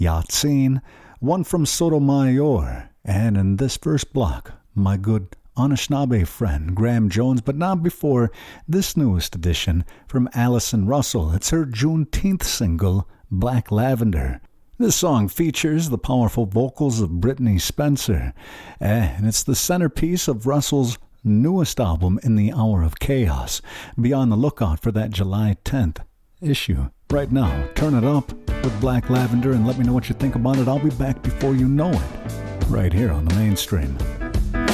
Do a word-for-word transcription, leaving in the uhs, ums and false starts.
Yatsin, one from Sotomayor, and in this first block, my good Anishinaabe friend Graham Jones, but not before this newest edition from Allison Russell. It's her Juneteenth single, Black Lavender. This song features the powerful vocals of Brittany Spencer, and it's the centerpiece of Russell's newest album, In the Hour of Chaos. Be on the lookout for that July tenth issue. Right now, turn it up with Black Lavender and let me know what you think about it. I'll be back before you know it, right here on the Mainstream.